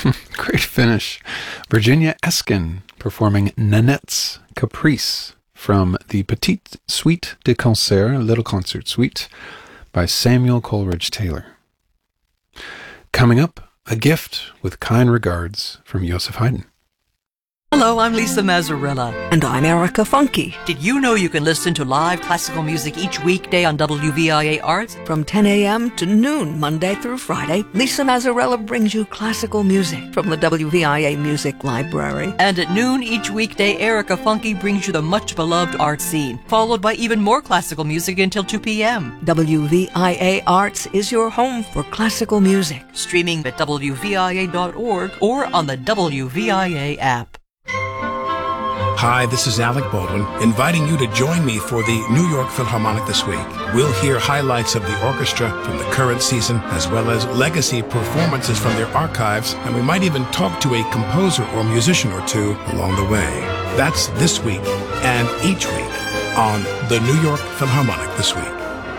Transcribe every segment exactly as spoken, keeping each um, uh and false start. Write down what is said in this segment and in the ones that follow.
Great finish. Virginia Eskin performing Nanette's Caprice from the Petite Suite de Concert, Little Concert Suite, by Samuel Coleridge Taylor. Coming up, a gift with kind regards from Joseph Haydn. Hello, I'm Lisa Mazzarella. And I'm Erica Funky. Did you know you can listen to live classical music each weekday on W V I A Arts? From ten a.m. to noon, Monday through Friday, Lisa Mazzarella brings you classical music from the W V I A Music Library. And at noon each weekday, Erica Funky brings you the much-beloved art scene, followed by even more classical music until two p.m. W V I A Arts is your home for classical music. Streaming at W V I A dot org or on the W V I A app. Hi, this is Alec Baldwin, inviting you to join me for the New York Philharmonic this week. We'll hear highlights of the orchestra from the current season, as well as legacy performances from their archives, and we might even talk to a composer or musician or two along the way. That's this week and each week on the New York Philharmonic this week.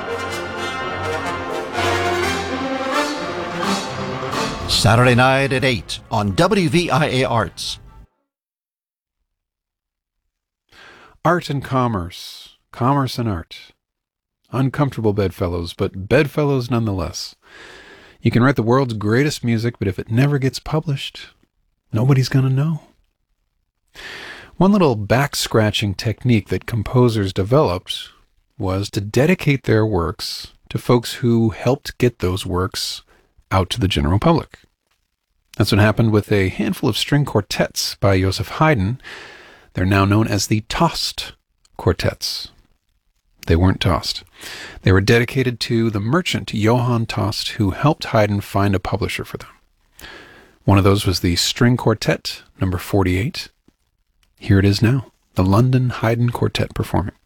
Saturday night at eight on W V I A Arts. Art and commerce. Commerce and art. Uncomfortable bedfellows, but bedfellows nonetheless. You can write the world's greatest music, but if it never gets published, nobody's going to know. One little back-scratching technique that composers developed was to dedicate their works to folks who helped get those works out to the general public. That's what happened with a handful of string quartets by Joseph Haydn. They're now known as the Tost Quartets. They weren't tossed. They were dedicated to the merchant Johann Tost, who helped Haydn find a publisher for them. One of those was the String Quartet, number forty-eight. Here it is now, the London Haydn Quartet performing.